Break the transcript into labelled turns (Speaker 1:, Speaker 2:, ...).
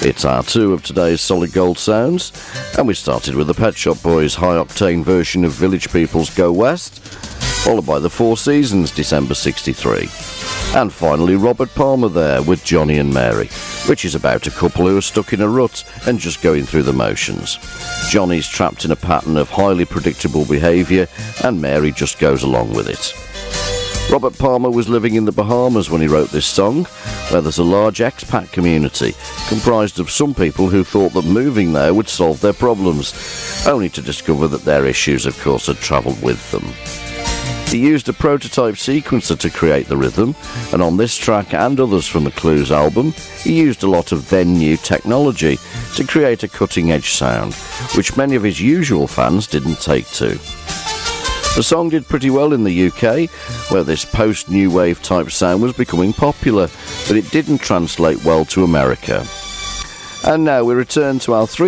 Speaker 1: It's our two of today's Solid Gold sounds, and we started with the Pet Shop Boys' high-octane version of Village People's Go West, followed by the Four Seasons, December 63. And finally Robert Palmer there with Johnny and Mary, which is about a couple who are stuck in a rut and just going through the motions. Johnny's trapped in a pattern of highly predictable behaviour, and Mary just goes along with it. Robert Palmer was living in the Bahamas when he wrote this song, where there's a large expat community comprised of some people who thought that moving there would solve their problems, only to discover that their issues, of course, had travelled with them. He used a prototype sequencer to create the rhythm, and on this track and others from the Clues album, he used a lot of then-new technology to create a cutting-edge sound, which many of his usual fans didn't take to. The song did pretty well in the UK, where this post-new wave type sound was becoming popular, but it didn't translate well to America. And now we return to our three